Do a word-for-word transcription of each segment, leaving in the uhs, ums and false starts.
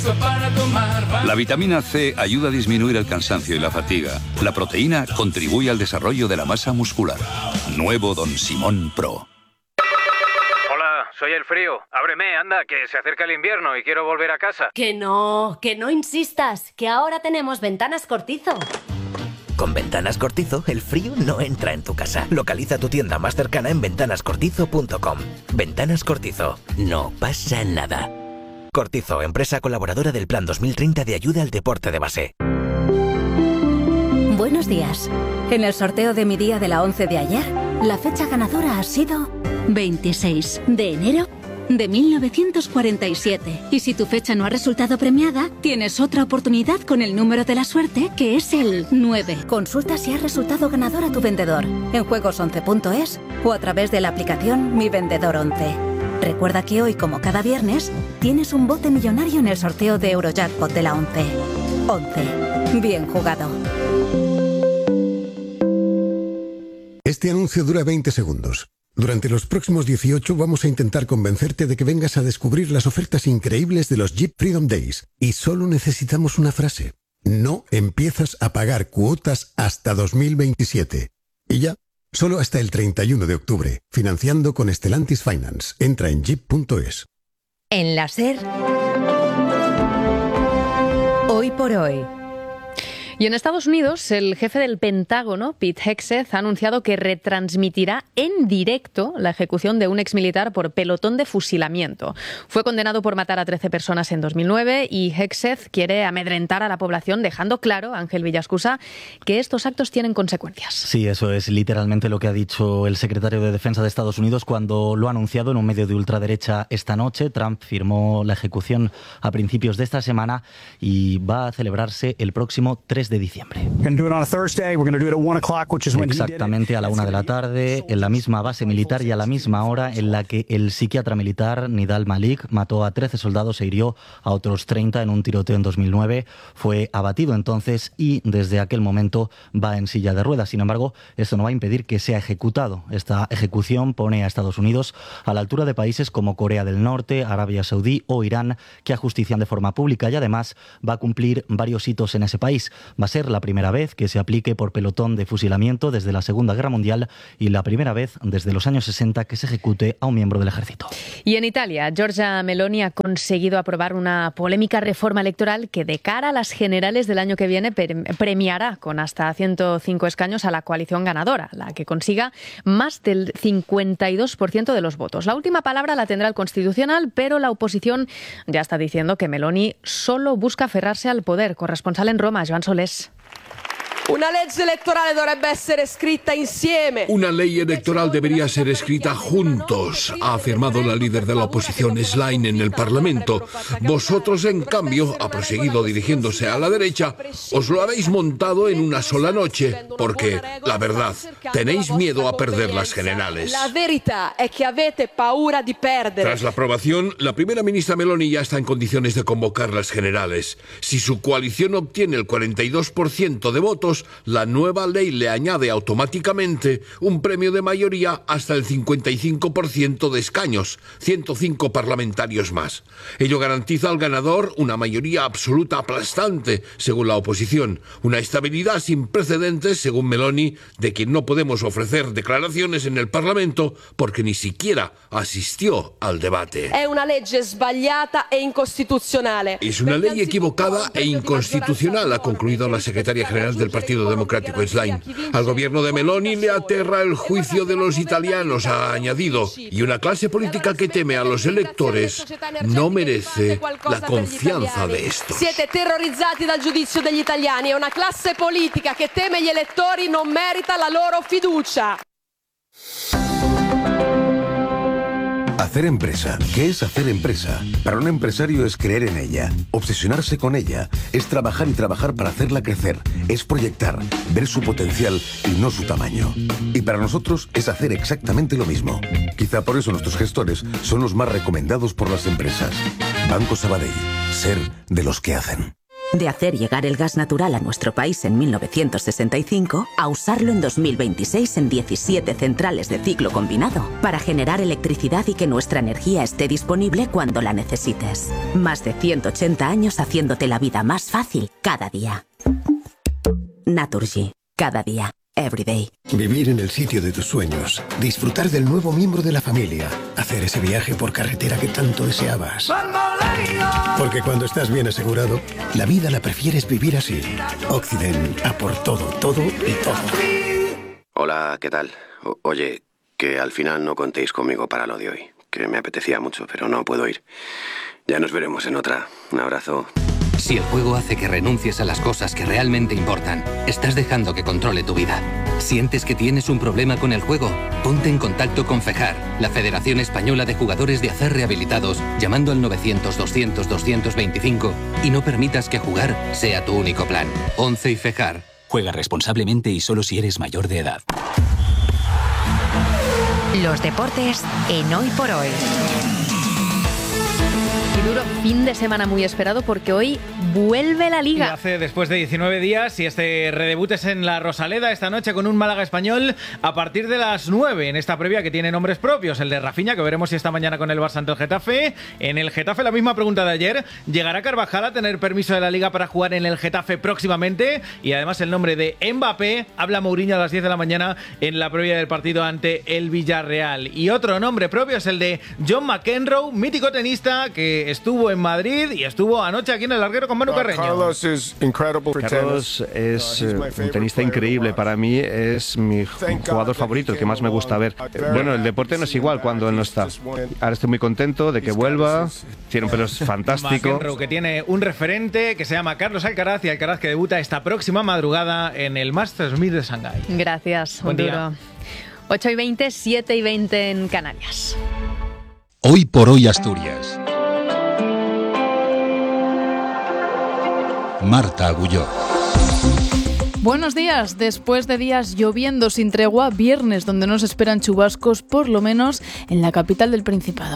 La vitamina C ayuda a disminuir el cansancio y la fatiga. La proteína contribuye al desarrollo de la masa muscular. Nuevo Don Simón Pro. Hola, soy el frío. Ábreme, anda, que se acerca el invierno y quiero volver a casa. Que no, que no insistas, que ahora tenemos Ventanas Cortizo. Con Ventanas Cortizo, el frío no entra en tu casa. Localiza tu tienda más cercana en ventanas cortizo punto com. Ventanas Cortizo. No pasa nada. Cortizo, empresa colaboradora del Plan dos mil treinta de ayuda al deporte de base. Buenos días. En el sorteo de mi día de la once de ayer, la fecha ganadora ha sido veintiséis de enero de mil novecientos cuarenta y siete. Y si tu fecha no ha resultado premiada, tienes otra oportunidad con el número de la suerte, que es el nueve. Consulta si ha resultado ganador a tu vendedor en juegos once punto es o a través de la aplicación Mi Vendedor once. Recuerda que hoy, como cada viernes, tienes un bote millonario en el sorteo de Eurojackpot de la once. once. Bien jugado. Este anuncio dura veinte segundos. Durante los próximos dieciocho vamos a intentar convencerte de que vengas a descubrir las ofertas increíbles de los Jeep Freedom Days. Y solo necesitamos una frase. No empiezas a pagar cuotas hasta dos mil veintisiete. Y ya, solo hasta el treinta y uno de octubre. Financiando con Stellantis Finance. Entra en jeep punto es. En la SER, hoy por hoy. Y en Estados Unidos, el jefe del Pentágono, Pete Hegseth, ha anunciado que retransmitirá en directo la ejecución de un exmilitar por pelotón de fusilamiento. Fue condenado por matar a trece personas en dos mil nueve y Hegseth quiere amedrentar a la población, dejando claro, Ángel Villascusa, que estos actos tienen consecuencias. Sí, eso es literalmente lo que ha dicho el secretario de Defensa de Estados Unidos cuando lo ha anunciado en un medio de ultraderecha esta noche. Trump firmó la ejecución a principios de esta semana y va a celebrarse el próximo tres de diciembre. Exactamente a la una de la tarde, en la misma base militar y a la misma hora en la que el psiquiatra militar Nidal Malik mató a trece soldados e hirió a otros treinta en un tiroteo en dos mil nueve. Fue abatido entonces y desde aquel momento va en silla de ruedas. Sin embargo, esto no va a impedir que sea ejecutado. Esta ejecución pone a Estados Unidos a la altura de países como Corea del Norte, Arabia Saudí o Irán, que ajustician de forma pública y además va a cumplir varios hitos en ese país. Va a ser la primera vez que se aplique por pelotón de fusilamiento desde la Segunda Guerra Mundial y la primera vez desde los años sesenta que se ejecute a un miembro del ejército. Y en Italia, Giorgia Meloni ha conseguido aprobar una polémica reforma electoral que de cara a las generales del año que viene premiará con hasta ciento cinco escaños a la coalición ganadora, la que consiga más del cincuenta y dos por ciento de los votos. La última palabra la tendrá el Constitucional, pero la oposición ya está diciendo que Meloni solo busca aferrarse al poder. Corresponsal en Roma, Joan Solés. Una legge elettorale dovrebbe essere scritta insieme. Una ley electoral debería ser escrita juntos, ha afirmado la líder de la oposición Schlein en el Parlamento. Vosotros, en cambio, ha proseguido dirigiéndose a la derecha, os lo habéis montado en una sola noche, porque, la verdad, tenéis miedo a perder las generales. La verità è che avete paura di perdere. Tras la aprobación, la primera ministra Meloni ya está en condiciones de convocar las generales. Si su coalición obtiene el cuarenta y dos por ciento de votos, la nueva ley le añade automáticamente un premio de mayoría hasta el cincuenta y cinco por ciento de escaños, ciento cinco parlamentarios más. Ello garantiza al ganador una mayoría absoluta aplastante, según la oposición, una estabilidad sin precedentes, según Meloni, de quien no podemos ofrecer declaraciones en el Parlamento porque ni siquiera asistió al debate. Es una legge sbagliata e incostituzionale. Es una ley equivocada e inconstitucional, ha concluido la secretaria general del Partido Democrático Schlein. Al gobierno de Meloni le aterra el juicio de los italianos, ha añadido, y una clase política que teme a los electores no merece la confianza de estos. Siete terrorizzati dal giudizio degli italiani e una classe politica che teme gli elettori non merita la loro fiducia. Hacer empresa. ¿Qué es hacer empresa? Para un empresario es creer en ella, obsesionarse con ella, es trabajar y trabajar para hacerla crecer, es proyectar, ver su potencial y no su tamaño. Y para nosotros es hacer exactamente lo mismo. Quizá por eso nuestros gestores son los más recomendados por las empresas. Banco Sabadell. Ser de los que hacen. De hacer llegar el gas natural a nuestro país en mil novecientos sesenta y cinco a usarlo en dos mil veintiséis en diecisiete centrales de ciclo combinado para generar electricidad y que nuestra energía esté disponible cuando la necesites. Más de ciento ochenta años haciéndote la vida más fácil cada día. Naturgy. Cada día. Every day. Vivir en el sitio de tus sueños. Disfrutar del nuevo miembro de la familia. Hacer ese viaje por carretera que tanto deseabas. Porque cuando estás bien asegurado, la vida la prefieres vivir así. Occident. A por todo, todo y todo. Hola, ¿qué tal? O- oye, que al final no contéis conmigo para lo de hoy. Que me apetecía mucho, pero no puedo ir. Ya nos veremos en otra. Un abrazo. Si el juego hace que renuncies a las cosas que realmente importan, estás dejando que controle tu vida. ¿Sientes que tienes un problema con el juego? Ponte en contacto con FEJAR, la Federación Española de Jugadores de Acer Rehabilitados, llamando al novecientos, doscientos, doscientos veinticinco y no permitas que jugar sea tu único plan. ONCE y FEJAR. Juega responsablemente y solo si eres mayor de edad. Los deportes en Hoy por Hoy. Y duro fin de semana muy esperado porque hoy vuelve la Liga. Y hace después de diecinueve días y este redebut es en la Rosaleda esta noche con un Málaga Español a partir de las nueve en esta previa que tiene nombres propios, el de Rafinha, que veremos si esta mañana con el Barça ante el Getafe. En el Getafe la misma pregunta de ayer, ¿llegará Carvajal a tener permiso de la Liga para jugar en el Getafe próximamente? Y además el nombre de Mbappé, habla Mourinho a las diez de la mañana en la previa del partido ante el Villarreal. Y otro nombre propio es el de John McEnroe, mítico tenista que estuvo en Madrid y estuvo anoche aquí en el Larguero con Manu Carreño. Carlos es es eh, un tenista increíble. Para mí es mi jugador favorito, el que más me gusta ver. Bueno, el deporte no es igual cuando él no está. Ahora estoy muy contento de que vuelva. Tiene un pelo fantástico. McEnroe, que tiene un referente que se llama Carlos Alcaraz, y Alcaraz que debuta esta próxima madrugada en el Masters mil de Shanghái. Gracias, Buen duro. día. ocho y veinte, siete y veinte en Canarias. Hoy por hoy Asturias. Marta Agulló. Buenos días. Después de días lloviendo sin tregua, viernes donde nos esperan chubascos, por lo menos en la capital del Principado.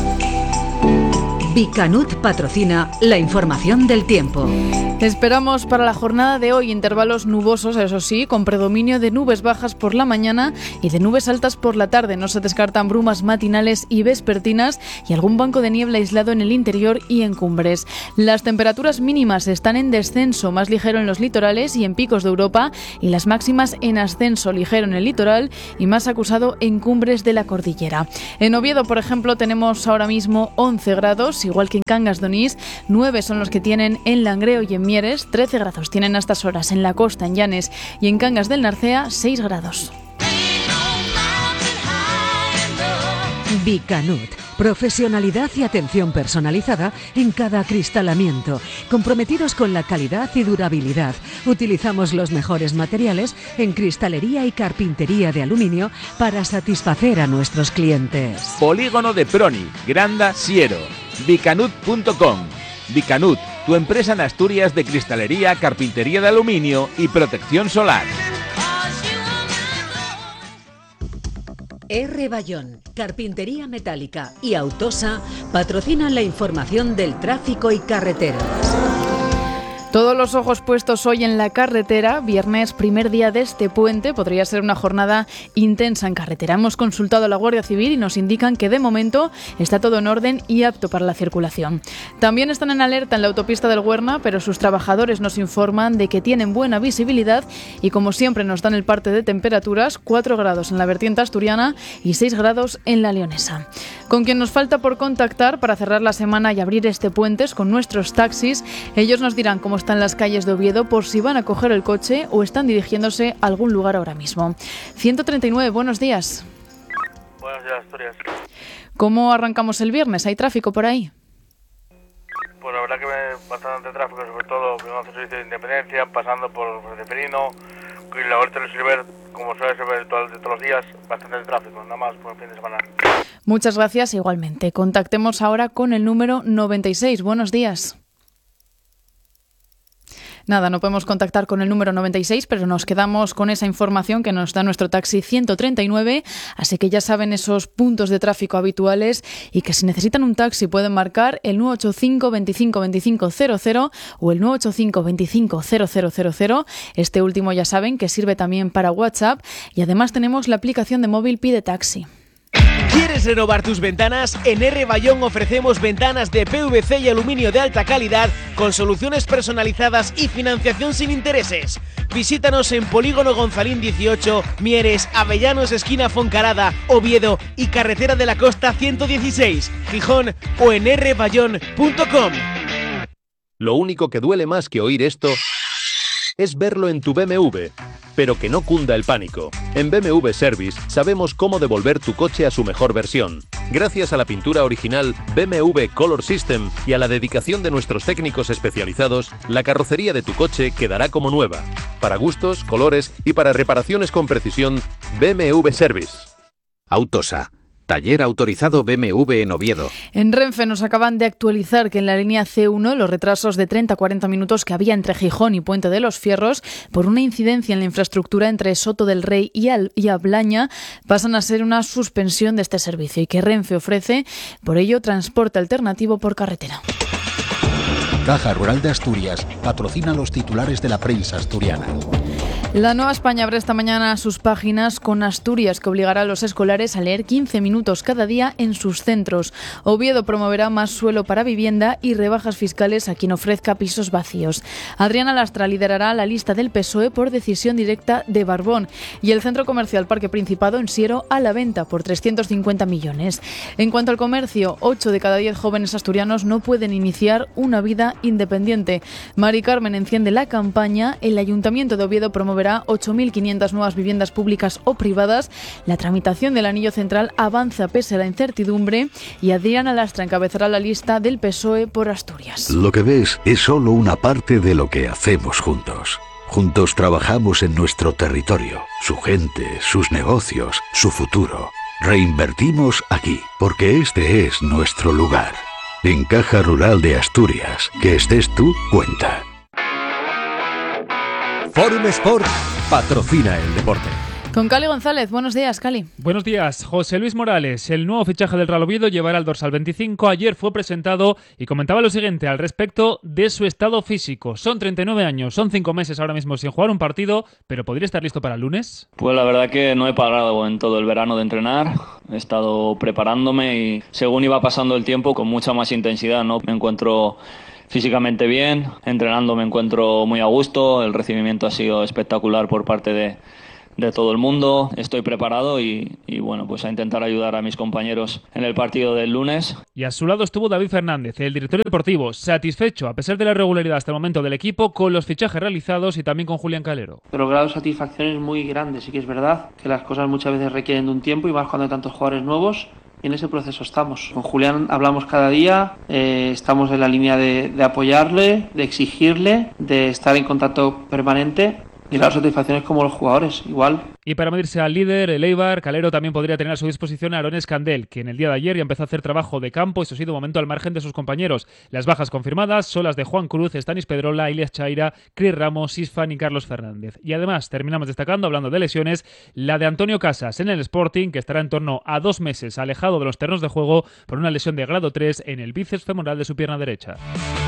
Bicanut patrocina la información del tiempo. Esperamos para la jornada de hoy intervalos nubosos, eso sí, con predominio de nubes bajas por la mañana y de nubes altas por la tarde. No se descartan brumas matinales y vespertinas y algún banco de niebla aislado en el interior y en cumbres. Las temperaturas mínimas están en descenso, más ligero en los litorales y en picos de Europa, y las máximas en ascenso ligero en el litoral y más acusado en cumbres de la cordillera. En Oviedo, por ejemplo, tenemos ahora mismo once grados, igual que en Cangas de Onís. nueve son los que tienen en Langreo y en Mieres, trece grados tienen a estas horas en la costa, en Llanes y en Cangas del Narcea, seis grados. Bicanut. Profesionalidad y atención personalizada en cada acristalamiento. Comprometidos con la calidad y durabilidad. Utilizamos los mejores materiales en cristalería y carpintería de aluminio para satisfacer a nuestros clientes. Polígono de Proni, Granda, Siero. Bicanut punto com. Bicanut, tu empresa en Asturias de cristalería, carpintería de aluminio y protección solar. R. Bayón, Carpintería Metálica y Autosa patrocinan la información del tráfico y carreteras. Todos los ojos puestos hoy en la carretera. Viernes, primer día de este puente, podría ser una jornada intensa en carretera. Hemos consultado a la Guardia Civil y nos indican que de momento está todo en orden y apto para la circulación. También están en alerta en la autopista del Huerna, pero sus trabajadores nos informan de que tienen buena visibilidad y, como siempre, nos dan el parte de temperaturas: cuatro grados en la vertiente asturiana y seis grados en la leonesa. Con quien nos falta por contactar para cerrar la semana y abrir este puente es con nuestros taxis. Ellos nos dirán cómo están las calles de Oviedo, por si van a coger el coche o están dirigiéndose a algún lugar ahora mismo. ciento treinta y nueve, buenos días. Buenos días, Asturias. ¿Cómo arrancamos el viernes? ¿Hay tráfico por ahí? Pues la verdad que hay bastante tráfico, sobre todo en el servicio de Independencia, pasando por Ceferino y la Huerta del Silver, como suele ser todos los días, bastante tráfico, nada más por el fin de semana. Muchas gracias, igualmente. Contactemos ahora con el número noventa y seis. Buenos días. Nada, no podemos contactar con el número noventa y seis, pero nos quedamos con esa información que nos da nuestro taxi ciento treinta y nueve, así que ya saben esos puntos de tráfico habituales y que si necesitan un taxi pueden marcar el nueve ocho cinco, veinticinco, veinticinco, cero cero o el nueve ocho cinco, veinticinco, cero cero cero cero. Este último ya saben que sirve también para WhatsApp y además tenemos la aplicación de móvil Pide Taxi. ¿Quieres renovar tus ventanas? En R. Bayón ofrecemos ventanas de P V C y aluminio de alta calidad con soluciones personalizadas y financiación sin intereses. Visítanos en Polígono Gonzalín dieciocho, Mieres, Avellanos, esquina Foncarada, Oviedo y Carretera de la Costa ciento dieciséis, Gijón o en r bayón punto com. Lo único que duele más que oír esto es verlo en tu B M W. Pero que no cunda el pánico. En B M W Service sabemos cómo devolver tu coche a su mejor versión. Gracias a la pintura original B M W Color System y a la dedicación de nuestros técnicos especializados, la carrocería de tu coche quedará como nueva. Para gustos, colores y para reparaciones con precisión, B M W Service. Autosa. Taller autorizado B M W en Oviedo. En Renfe nos acaban de actualizar que en la línea C uno los retrasos de treinta a cuarenta minutos que había entre Gijón y Puente de los Fierros por una incidencia en la infraestructura entre Soto del Rey y, Al- y Ablaña pasan a ser una suspensión de este servicio y que Renfe ofrece, por ello, transporte alternativo por carretera. Caja Rural de Asturias patrocina los titulares de la prensa asturiana. La Nueva España abre esta mañana sus páginas con Asturias, que obligará a los escolares a leer quince minutos cada día en sus centros. Oviedo promoverá más suelo para vivienda y rebajas fiscales a quien ofrezca pisos vacíos. Adriana Lastra liderará la lista del P S O E por decisión directa de Barbón. Y el centro comercial Parque Principado en Siero a la venta por trescientos cincuenta millones. En cuanto al comercio, ocho de cada diez jóvenes asturianos no pueden iniciar una vida independiente. Mari Carmen enciende la campaña. El Ayuntamiento de Oviedo promoverá ocho mil quinientas nuevas viviendas públicas o privadas. La tramitación del anillo central avanza pese a la incertidumbre y Adriana Lastra encabezará la lista del P S O E por Asturias. Lo que ves es solo una parte de lo que hacemos juntos. Juntos trabajamos en nuestro territorio, su gente, sus negocios, su futuro. Reinvertimos aquí, porque este es nuestro lugar. En Caja Rural de Asturias, que estés tú, cuenta. Forum Sport patrocina el deporte. Con Cali González. Buenos días, Cali. Buenos días. José Luis Morales, el nuevo fichaje del Real Oviedo, llevará el dorsal veinticinco. Ayer fue presentado y comentaba lo siguiente al respecto de su estado físico. Son treinta y nueve años, son cinco meses ahora mismo sin jugar un partido, pero ¿podría estar listo para el lunes? Pues la verdad que no he parado en todo el verano de entrenar. He estado preparándome y según iba pasando el tiempo con mucha más intensidad, ¿no? Me encuentro físicamente bien, entrenando me encuentro muy a gusto, el recibimiento ha sido espectacular por parte de, de todo el mundo, estoy preparado y, y bueno, pues a intentar ayudar a mis compañeros en el partido del lunes. Y a su lado estuvo David Fernández, el director deportivo, satisfecho a pesar de la irregularidad hasta el momento del equipo con los fichajes realizados y también con Julián Calero. Pero el grado de satisfacción es muy grande, sí que es verdad que las cosas muchas veces requieren de un tiempo y más cuando hay tantos jugadores nuevos. Y en ese proceso estamos. Con Julián hablamos cada día, eh, estamos en la línea de, de apoyarle, de exigirle, de estar en contacto permanente. Y las satisfacciones como los jugadores, igual. Y para medirse al líder, el Eibar, Calero también podría tener a su disposición a Aaron Escandel, que en el día de ayer ya empezó a hacer trabajo de campo, eso ha sido un momento al margen de sus compañeros. Las bajas confirmadas son las de Juan Cruz, Stanis Pedrola, Ilias Chaira, Cris Ramos, Isfan y Carlos Fernández. Y además, terminamos destacando, hablando de lesiones, la de Antonio Casas en el Sporting, que estará en torno a dos meses alejado de los terrenos de juego por una lesión de grado tres en el bíceps femoral de su pierna derecha.